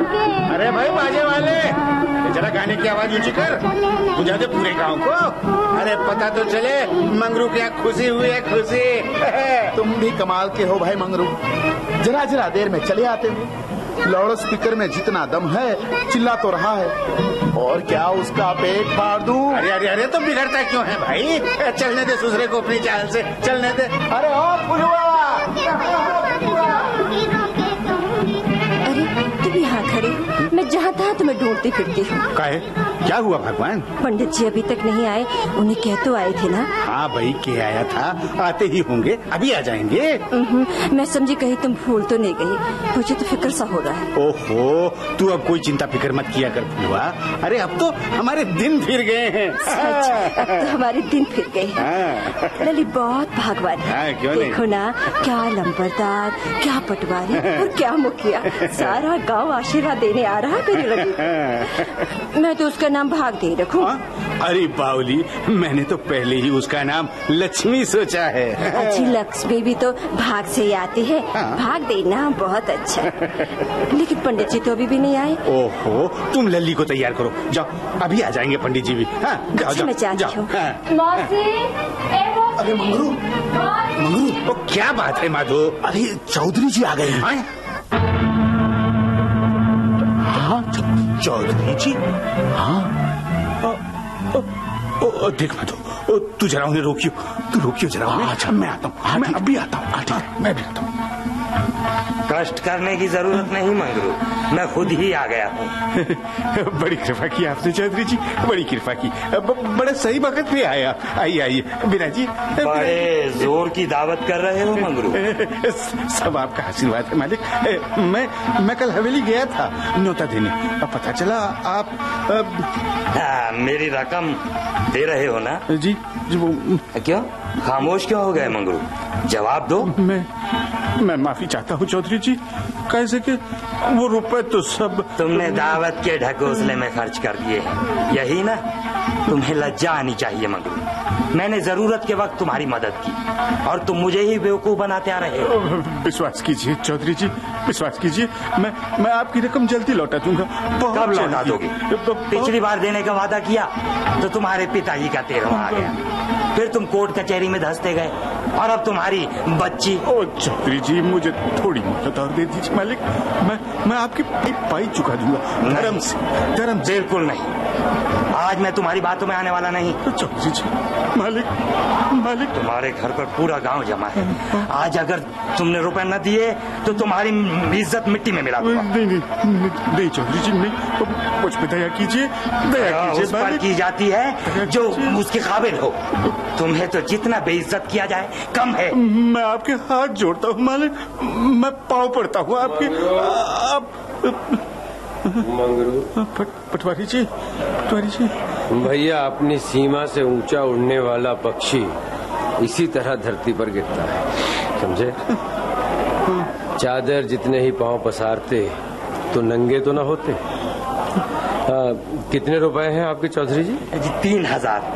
अरे भाई बाजे वाले, जरा गाने की आवाज ऊंची कर, बुझा दे पूरे गांव को। अरे पता तो चले मंगरू की खुशी हुई है, खुशी। तुम भी कमाल के हो भाई मंगरू, जरा जरा देर में चले आते हो। लाउड स्पीकर में जितना दम है चिल्ला तो रहा है, और क्या उसका पेट फाड़ दूं? अरे अरे अरे तो बिगड़ता क्यों है भाई? चलने दे दूसरे को अपनी चाल से, चलने दे। अरे ओ फुलवा, अरे तुम यहाँ खड़े, मैं जहाँ था तुम्हें ढूंढती फिरती हूँ। काहे? क्या हुआ भगवान? पंडित जी अभी तक नहीं आए, उन्हें कह तो आए थे ना? हाँ भाई के आया था, आते ही होंगे, अभी आ जाएंगे। मैं समझी कहीं तुम भूल तो नहीं गई, मुझे तो फिक्र सा हो रहा है। ओहो, तू अब कोई चिंता फिक्र मत किया कर फुलवा। अरे अब तो हमारे दिन फिर गए हैं। सच, अब तो हमारे दिन फिर गए हैं। लली बहुत भागवान है। क्यों नहीं? देखो ना, क्या लंबरदार, क्या पटवारी और क्या मुखिया, सारा गांव आशीर्वाद देने आ रहा है मेरी लली। मैं तो उसका नाम भाग दे रखूं। अरे बावली, मैंने तो पहले ही उसका नाम लक्ष्मी सोचा है। अच्छी लक्ष्मी भी तो भाग से ही आती है। भाग देना बहुत अच्छा है। लेकिन पंडित जी तो अभी भी नहीं आए। ओहो, तुम लल्ली को तैयार करो, जाओ, अभी आ जाएंगे पंडित जी भी। हाँ, जाओ, अच्छा, मैं चाहती हूँ। अरे मंगरू, मंगरू, क्या बात है माधो? अरे चौधरी जी आ गए हैं। हाँ चौधरी जी, हाँ। देख माधो, तू जरा उन्हें रोकियो, तू रोकियो जरा। अच्छा मैं आता हूँ, मैं अभी आता हूँ। मैं भी आता हूँ। कष्ट करने की जरूरत नहीं मंगरू, मैं खुद ही आ गया हूँ। बड़ी कृपा की आपने चौधरी जी, बड़ी कृपा की। बड़ा सही वक्त पे आया। आइए आइए बिना जी। बड़े जोर की दावत कर रहे हो मंगरू। सब आपका आशीर्वाद है मालिक। मैं कल हवेली गया था न्योता देने, अब पता चला आप मेरी रकम दे रहे हो ना? जी वो क्यों खामोश क्यों हो गए मंगरू? जवाब दो। मैं माफी चाहता हूँ चौधरी जी, कैसे कि वो रुपए तो सब तुमने दावत के ढकोसले में खर्च कर दिए हैं, यही ना? तुम्हें लज्जा आनी चाहिए मंगरू। मैंने जरूरत के वक्त तुम्हारी मदद की और तुम मुझे ही बेवकूफ बनाते आ रहे हो। विश्वास कीजिए चौधरी जी, विश्वास कीजिए, मैं आपकी रकम जल्दी लौटा दूंगा। कब लौटा दोगे? पिछली बार देने का वादा किया तो तुम्हारे पिताजी का 13वां आ गया, फिर तुम कोर्ट कचहरी में धंसते गए, और अब तुम्हारी बच्ची। ओ चौधरी जी, मुझे थोड़ी मोहलत और दे दीजिए मालिक, मैं आपकी पाई चुका दूंगा। धर्म से बिल्कुल नहीं, आज मैं तुम्हारी बातों में आने वाला नहीं। चौधरी जी, मालिक तुम्हारे घर पर पूरा गांव जमा है। आज अगर तुमने रुपए न दिए तो तुम्हारी इज्जत मिट्टी में मिला दूंगा। नहीं चौधरी जी, नहीं, मुझ पे दया कीजिए, दया कीजिए। उस पर की जाती है जो उसके काबिल हो। तुम्हें तो जितना बेइज्जत किया जाए कम है। मैं आपके हाथ जोड़ता हूँ मालिक, मैं पाँव पड़ता हूँ आपके। मंगरू, पटवारी जी भैया, अपनी सीमा से ऊंचा उड़ने वाला पक्षी इसी तरह धरती पर गिरता है, समझे? चादर जितने ही पांव पसारते तो नंगे तो न होते। कितने रुपए हैं आपके चौधरी जी? 3000।